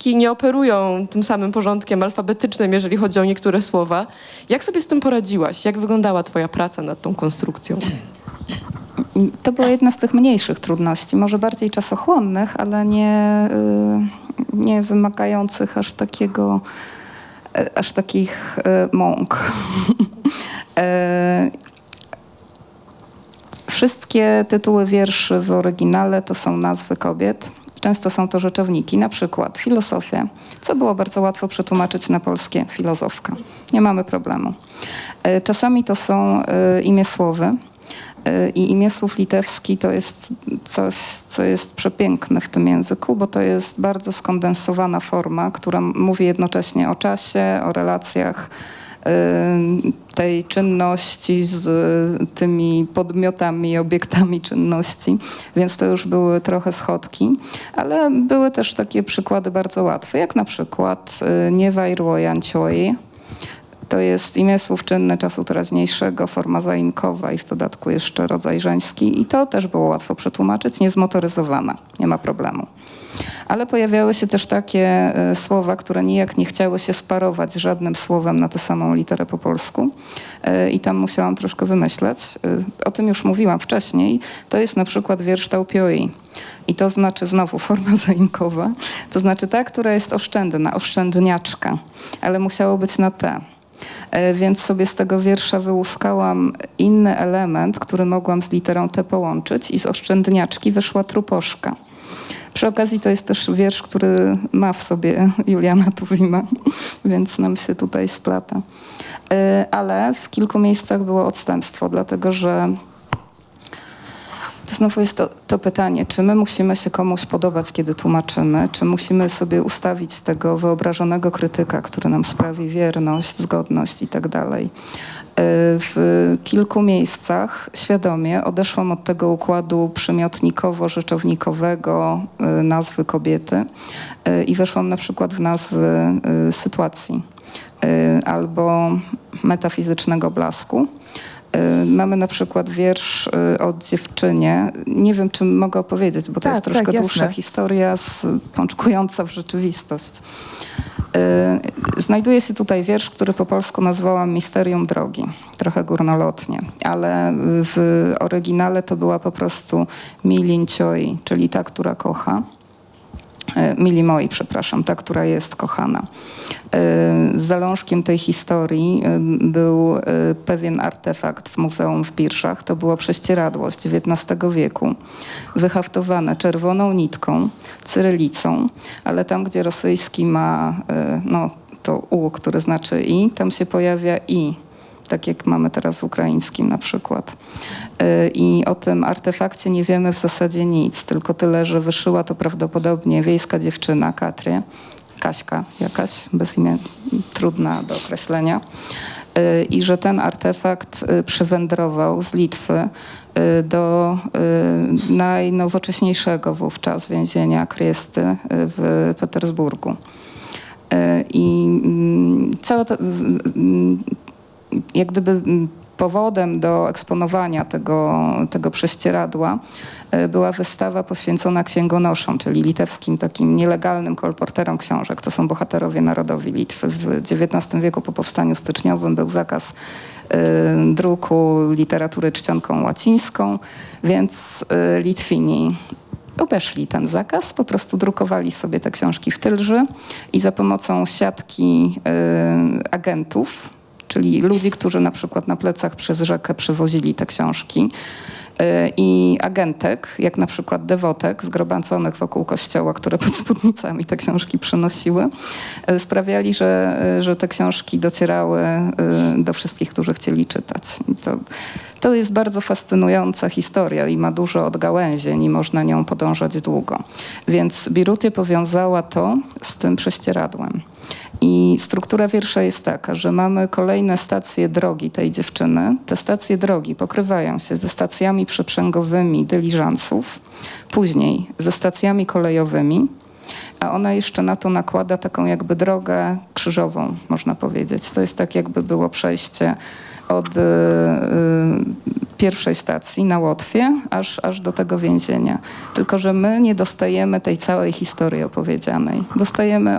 języki nie operują tym samym porządkiem alfabetycznym, jeżeli chodzi o niektóre słowa. Jak sobie z tym poradziłaś? Jak wyglądała twoja praca nad tą konstrukcją? To była jedna z tych mniejszych trudności, może bardziej czasochłonnych, ale nie wymagających aż takich mąk. Wszystkie tytuły wierszy w oryginale to są nazwy kobiet. Często są to rzeczowniki, na przykład filozofia, co było bardzo łatwo przetłumaczyć na polskie filozofka. Nie mamy problemu. Czasami to są imiesłowy. I imiesłów litewski to jest coś, co jest przepiękne w tym języku, bo to jest bardzo skondensowana forma, która mówi jednocześnie o czasie, o relacjach tej czynności z tymi podmiotami, obiektami czynności, więc to już były trochę schodki, ale były też takie przykłady bardzo łatwe, jak na przykład Niewajruojancioi. To jest imię słów czynne czasu teraźniejszego, forma zaimkowa i w dodatku jeszcze rodzaj żeński. I to też było łatwo przetłumaczyć, niezmotoryzowana, nie ma problemu. Ale pojawiały się też takie słowa, które nijak nie chciały się sparować z żadnym słowem na tę samą literę po polsku. I tam musiałam troszkę wymyśleć. O tym już mówiłam wcześniej. To jest na przykład wiersz Taupioi. I to znaczy znowu forma zaimkowa. To znaczy ta, która jest oszczędna, oszczędniaczka. Ale musiało być na T. Więc sobie z tego wiersza wyłuskałam inny element, który mogłam z literą T połączyć i z oszczędniaczki wyszła truposzka. Przy okazji to jest też wiersz, który ma w sobie Juliana Tuwima, więc nam się tutaj splata. Ale w kilku miejscach było odstępstwo, dlatego że to znowu jest to pytanie, czy my musimy się komuś podobać, kiedy tłumaczymy, czy musimy sobie ustawić tego wyobrażonego krytyka, który nam sprawi wierność, zgodność i tak dalej. W kilku miejscach świadomie odeszłam od tego układu przymiotnikowo-rzeczownikowego nazwy kobiety i weszłam na przykład w nazwy sytuacji albo metafizycznego blasku. Mamy na przykład wiersz o dziewczynie. Nie wiem, czy mogę opowiedzieć, bo to jest troszkę dłuższa historia, pączkująca w rzeczywistość. Znajduje się tutaj wiersz, który po polsku nazwałam Misterium drogi. Trochę górnolotnie, ale w oryginale to była po prostu Milincioi, czyli ta, która kocha. Mili moi, przepraszam, ta, która jest kochana. Zalążkiem tej historii był pewien artefakt w muzeum w Birszach. To było prześcieradło z XIX wieku, wyhaftowane czerwoną nitką, cyrylicą, ale tam, gdzie rosyjski ma to U, który znaczy I, tam się pojawia I. Tak jak mamy teraz w ukraińskim na przykład. I o tym artefakcie nie wiemy w zasadzie nic, tylko tyle, że wyszyła to prawdopodobnie wiejska dziewczyna, Katrie, Kaśka jakaś, bez imienia, trudna do określenia. I że ten artefakt przywędrował z Litwy do najnowocześniejszego wówczas więzienia Kriesty w Petersburgu. I całe to jak gdyby powodem do eksponowania tego prześcieradła była wystawa poświęcona księgonoszom, czyli litewskim takim nielegalnym kolporterom książek. To są bohaterowie narodowi Litwy. W XIX wieku po powstaniu styczniowym był zakaz druku literatury czcionką łacińską, więc Litwini obeszli ten zakaz, po prostu drukowali sobie te książki w tylży i za pomocą siatki agentów, czyli ludzi, którzy na przykład na plecach przez rzekę przywozili te książki i agentek, jak na przykład dewotek zgromadzonych wokół kościoła, które pod spódnicami te książki przynosiły, sprawiali, że te książki docierały do wszystkich, którzy chcieli czytać. To jest bardzo fascynująca historia i ma dużo odgałęzień i można nią podążać długo. Więc Biruty powiązała to z tym prześcieradłem. I struktura wiersza jest taka, że mamy kolejne stacje drogi tej dziewczyny. Te stacje drogi pokrywają się ze stacjami przyprzęgowymi dyliżansów, później ze stacjami kolejowymi, a ona jeszcze na to nakłada taką jakby drogę krzyżową, można powiedzieć. To jest tak, jakby było przejście od pierwszej stacji na Łotwie aż do tego więzienia. Tylko że my nie dostajemy tej całej historii opowiedzianej. Dostajemy